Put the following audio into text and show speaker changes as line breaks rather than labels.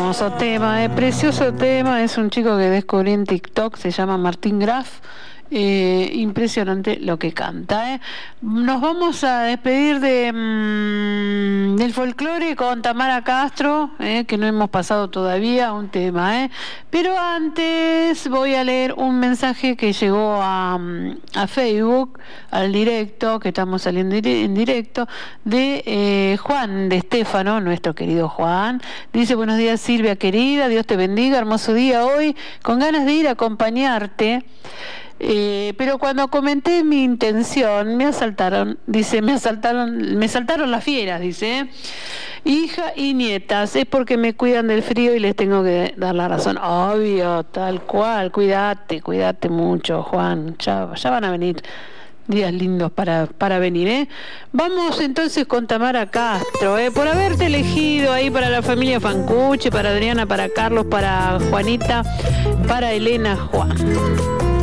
hermoso tema, precioso tema. Es un chico que descubrí en TikTok, se llama Martín Graf. Impresionante lo que canta. Nos vamos a despedir del folclore con Tamara Castro, que no hemos pasado todavía un tema. Pero antes voy a leer un mensaje que llegó a Facebook, al directo, que estamos saliendo en directo, de Juan de Estéfano, nuestro querido Juan. Dice: buenos días, Silvia querida, Dios te bendiga, hermoso día hoy, con ganas de ir a acompañarte. Pero cuando comenté mi intención, me saltaron las fieras, dice. Hija y nietas, es porque me cuidan del frío y les tengo que dar la razón. Obvio, tal cual, cuídate mucho, Juan, ya van a venir días lindos para venir, Vamos entonces con Tamara Castro, por haberte elegido ahí para la familia Fancucci, para Adriana, para Carlos, para Juanita, para Elena, Juan.